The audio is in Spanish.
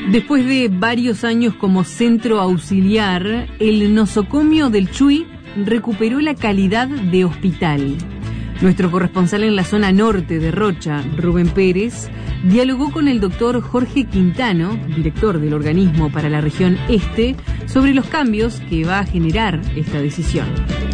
Después de varios años como centro auxiliar, el nosocomio del Chuy recuperó la calidad de hospital. Nuestro corresponsal en la zona norte de Rocha, Rubén Pérez, dialogó con el doctor Jorge Quintano, director del organismo para la región este, sobre los cambios que va a generar esta decisión.